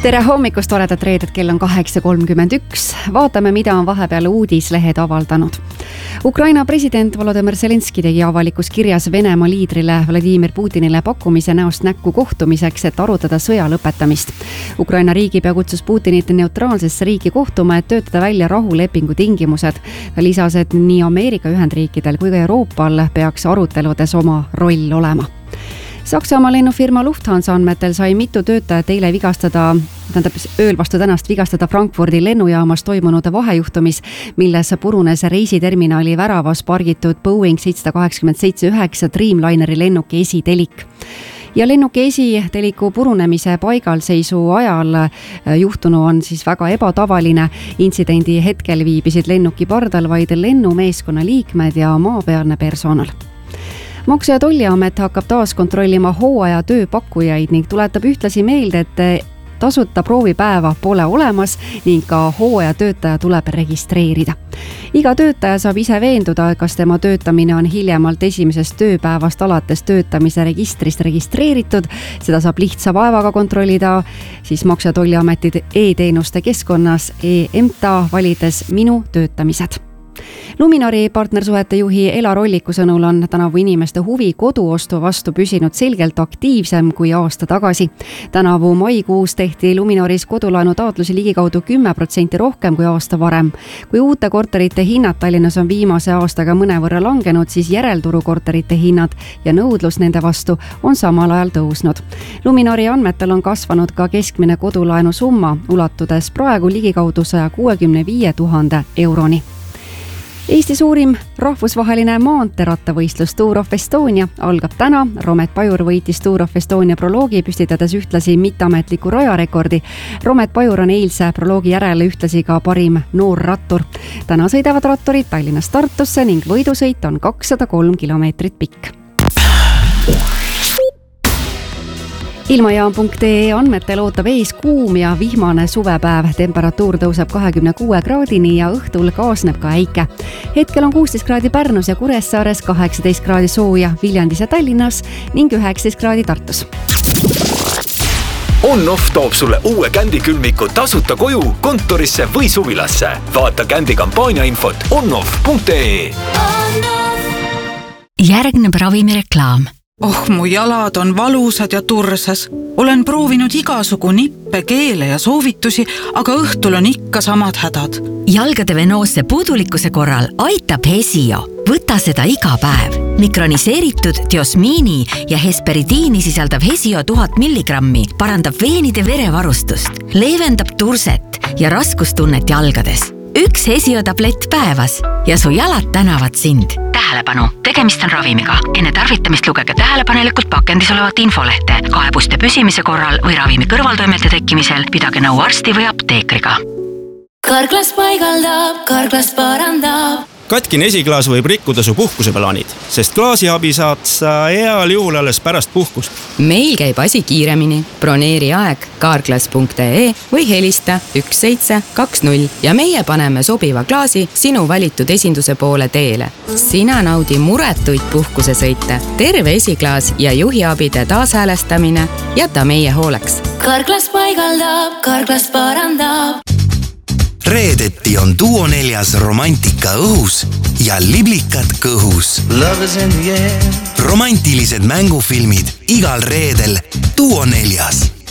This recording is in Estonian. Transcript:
Tere hommikust, toredat reedet, kell on 8.31. Vaatame, mida on vahepeal uudislehed avaldanud. Ukraina president Volodymyr Zelenski tegi avalikus kirjas Venemaa liidrile Vladimir Putinile pakkumise näost näkku kohtumiseks, et arutada sõja lõpetamist. Ukraina riigipea kutsus Putinit neutraalsesse riiki kohtuma, et töötada välja rahulepingu tingimused. Ta lisas, et nii Ameerika Ühendriikidel kui ka Euroopal peaks aruteludes oma roll olema. Saksamaa lennufirma Lufthansa andmetel sai mitu töötajat eile ööl vastu tänast vigastada Frankfurdi lennujaamas toimunud vahejuhtumis, milles purunes reisiterminali väravas pargitud Boeing 787-9 Dreamlineri lennuki esitelik. Ja lennuki esiteliku purunemise paigalseisu ajal juhtunu on siis väga ebatavaline. Intsidendi hetkel viibisid lennuki pardal vaid lennumeeskonna liikmed ja maapealne personal. Maksu- ja Tolliamet hakkab taas kontrollima hooaja tööpakkujaid ning tuletab ühtlasi meelde, et tasuta proovipäeva pole olemas ning ka hooaja töötaja tuleb registreerida. Iga töötaja saab ise veenduda, kas tema töötamine on hiljemalt esimesest tööpäevast alates töötamise registrist registreeritud. Seda saab lihtsa vaevaga kontrollida siis Maksu- ja Tolliameti e-teenuste keskkonnas EMTA valides Minu töötamised. Luminori partnersuhete juhi Ela Rolliku sõnul on tänavu inimeste huvi koduostu vastu püsinud selgelt aktiivsem kui aasta tagasi. Tänavu maikuus tehti Luminoris kodulaenu taotlusi ligikaudu 10% rohkem kui aasta varem. Kui uute korterite hinnad Tallinnas on viimase aastaga mõnevõrra langenud, siis järelturu korterite hinnad ja nõudlus nende vastu on samal ajal tõusnud. Luminori andmetel on kasvanud ka keskmine kodulaenu summa, ulatudes praegu ligikaudu 165 000 euroni. Eesti suurim rahvusvaheline maanteerattavõistlus Tour of Estonia algab täna. Romet Pajur võitis Tour of Estonia proloogi, püstitades ühtlasi mitteametliku rajarekordi. Romet Pajur on eilse proloogi järele ühtlasi ka parim noor rattur. Täna sõidavad ratturid Tallinnast Tartusse ning võidusõit on 203 kilomeetrit pikk. Ilmajaam.ee andmetel ootab ees kuum ja vihmane suvepäev. Temperatuur tõuseb 26 kraadini ja õhtul kaasneb ka äike. Hetkel on 16 kraadi Pärnus ja Kuressaares, 18 kraadi sooja Viljandis ja Tallinnas ning 19 kraadi Tartus. On-Off toob sulle uue Kändi külmiku tasuta koju, kontorisse või suvilasse. Vaata Kändi kampaania infot onoff.ee. Järgneb ravimireklaam. Mu jalad on valusad ja tursas. Olen proovinud igasugu nippe, keele ja soovitusi, aga õhtul on ikka samad hädad. Jalgade venoosse puudulikkuse korral aitab Hesio. Võta seda iga päev. Mikroniseeritud diosmiini ja hesperidiini sisaldav Hesio 1000 milligrammi parandab veenide verevarustust, leevendab turset ja raskustunnet jalgades. Üks Hesio tablett päevas ja su jalad tänavad sind. Tähelepanu, tegemist on ravimiga. Enne tarvitamist lugege tähelepanelikult pakendis olevat infolehte. Kaebuste püsimise korral või ravimi kõrvaltoimete tekkimisel pidage nõu arsti või apteekriga. Karklas paigaldab, Karklas parandab. Katkine esiklaas võib rikkuda su puhkuseplaanid, sest klaasiabi saad sa heal juhul alles pärast puhkust. Meil käib asi kiiremini. Broneeri aeg karklas.ee või helista 1720 ja meie paneme sobiva klaasi sinu valitud esinduse poole teele. Sina naudi muretuid puhkusesõite, terve esiklaas ja juhiabide taashäälestamine jäta meie hooleks. Karklas paigaldab, Karklas parandab. Reedeti on Duo 4 romantika õhus ja liblikad kõhus. Romantilised mängufilmid igal reedel Duo 4.